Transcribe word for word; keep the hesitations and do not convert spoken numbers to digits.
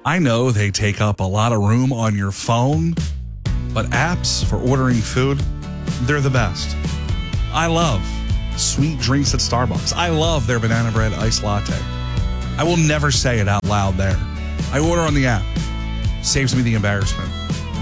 I know they take up a lot of room on your phone, but apps for ordering food, they're the best. I love sweet drinks at Starbucks. I love their banana bread iced latte. I will never say it out loud there. I order on the app. Saves me the embarrassment.